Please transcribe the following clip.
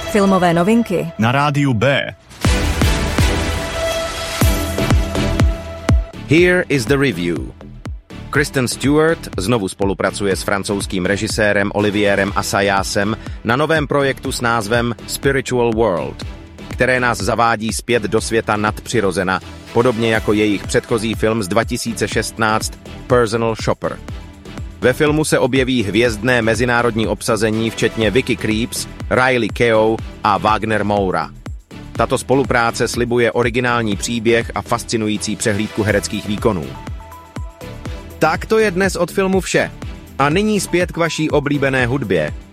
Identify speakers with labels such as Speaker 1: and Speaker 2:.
Speaker 1: Filmové novinky
Speaker 2: na rádiu B.
Speaker 3: Here is the review. Kristen Stewart znovu spolupracuje s francouzským režisérem Olivierem Assayasem na novém projektu s názvem Spiritual World, které nás zavádí zpět do světa nadpřirozena, podobně jako jejich předchozí film z 2016 Personal Shopper. Ve filmu se objeví hvězdné mezinárodní obsazení včetně Vicky Krieps, Riley Keough a Wagner Moura. Tato spolupráce slibuje originální příběh a fascinující přehlídku hereckých výkonů. Tak to je dnes od filmu vše. A nyní zpět k vaší oblíbené hudbě.